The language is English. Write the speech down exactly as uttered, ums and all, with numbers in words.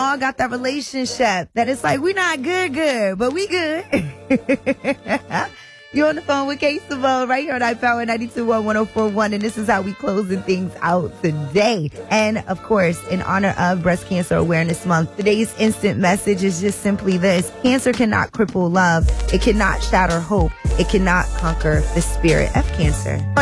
all got that relationship that it's like, we're not good, good, but we good. You're on the phone with K Simone right here on iPower ninety-two point one, one oh four point one, and this is how we closing things out today. And of course, in honor of Breast Cancer Awareness Month, today's instant message is just simply this: cancer cannot cripple love, it cannot shatter hope, it cannot conquer the spirit of cancer.